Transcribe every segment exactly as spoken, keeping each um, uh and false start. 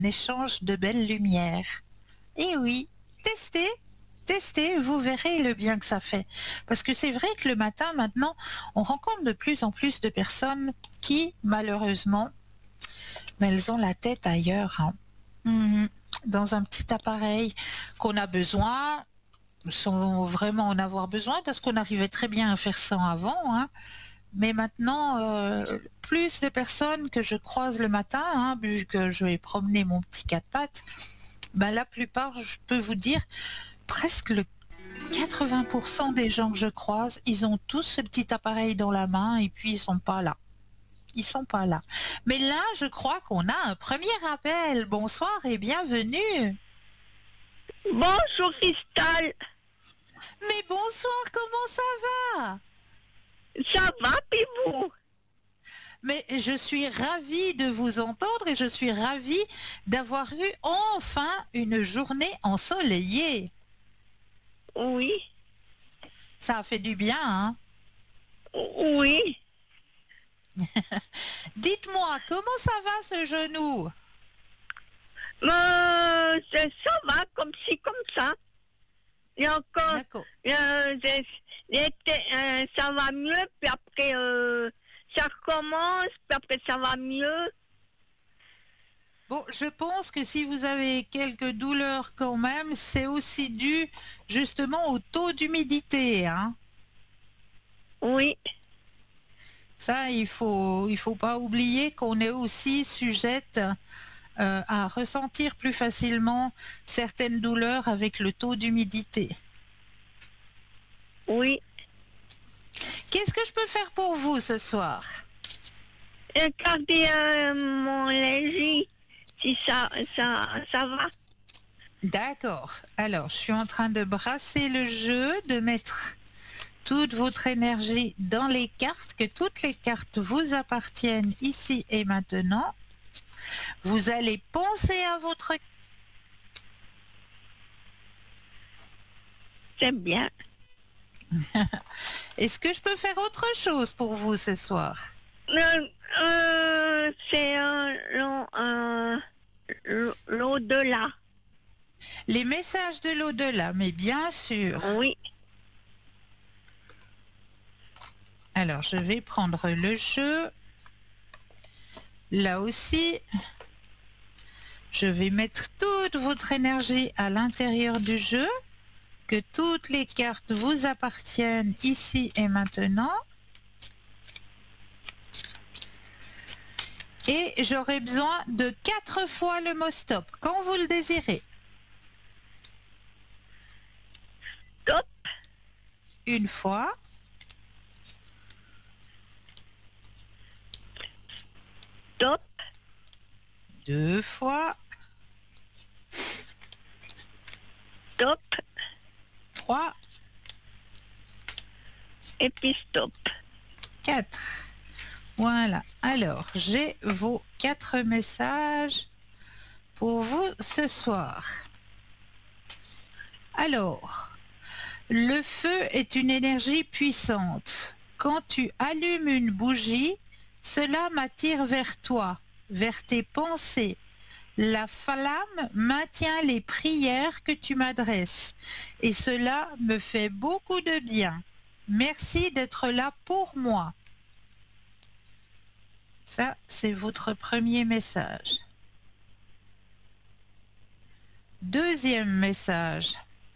échange de belles lumières. Et oui, testez, testez, vous verrez le bien que ça fait. Parce que c'est vrai que le matin, maintenant, on rencontre de plus en plus de personnes qui, malheureusement, mais elles ont la tête ailleurs, hein. Mhm. Dans un petit appareil qu'on a besoin, sans vraiment en avoir besoin, parce qu'on arrivait très bien à faire ça avant, hein. Mais maintenant, euh, plus de personnes que je croise le matin, hein, vu que je vais promener mon petit quatre pattes, ben la plupart, je peux vous dire, presque le quatre-vingts pour cent des gens que je croise, ils ont tous ce petit appareil dans la main et puis ils sont pas là. Ils sont pas là. Mais là, je crois qu'on a un premier appel. Bonsoir et bienvenue. Bonjour Cristal. Mais bonsoir, comment ça va? Ça va, puis vous? Mais je suis ravie de vous entendre et je suis ravie d'avoir eu enfin une journée ensoleillée. Oui. Ça a fait du bien, hein? Oui. Dites-moi, comment ça va ce genou? Euh, ça ça va comme ci, comme ça. Et encore, D'accord. euh, j'ai- j'étais, euh, ça va mieux, puis après, euh, ça recommence, puis après, ça va mieux. Bon, je pense que si vous avez quelques douleurs quand même, c'est aussi dû justement au taux d'humidité, hein? Oui. Ça, il faut, il faut pas oublier qu'on est aussi sujette euh, à ressentir plus facilement certaines douleurs avec le taux d'humidité. Oui. Qu'est-ce que je peux faire pour vous ce soir? Regardez euh, mon léger, si ça, ça, ça va. D'accord. Alors, je suis en train de brasser le jeu, de mettre toute votre énergie dans les cartes, que toutes les cartes vous appartiennent ici et maintenant. Vous allez penser à votre... C'est bien. Est-ce que je peux faire autre chose pour vous ce soir? Euh, euh, c'est euh, l'au- euh, l'au- l'au-delà. Les messages de l'au-delà, mais bien sûr. Oui. Alors, je vais prendre le jeu. Là aussi, je vais mettre toute votre énergie à l'intérieur du jeu, que toutes les cartes vous appartiennent ici et maintenant. Et j'aurai besoin de quatre fois le mot stop, quand vous le désirez. Stop. Une fois. Stop. Deux fois. Stop. Trois. Et puis stop. Quatre. Voilà. Alors, j'ai vos quatre messages pour vous ce soir. Alors, le feu est une énergie puissante. Quand tu allumes une bougie, cela m'attire vers toi, vers tes pensées. La flamme maintient les prières que tu m'adresses et cela me fait beaucoup de bien. Merci d'être là pour moi. Ça, c'est votre premier message. Deuxième message.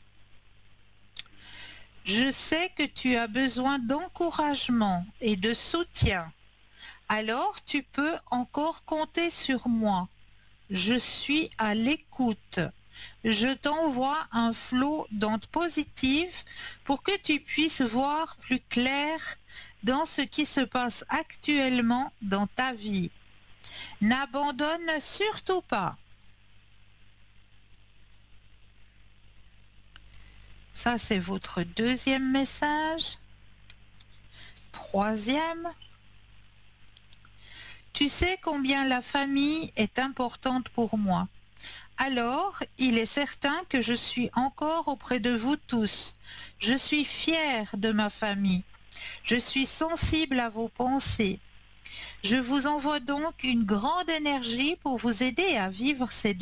Je sais que tu as besoin d'encouragement et de soutien. Alors tu peux encore compter sur moi. Je suis à l'écoute. Je t'envoie un flot d'ondes positives pour que tu puisses voir plus clair dans ce qui se passe actuellement dans ta vie. N'abandonne surtout pas. Ça, c'est votre deuxième message. Troisième. Tu sais combien la famille est importante pour moi. Alors, il est certain que je suis encore auprès de vous tous. Je suis fière de ma famille. Je suis sensible à vos pensées. Je vous envoie donc une grande énergie pour vous aider à vivre ces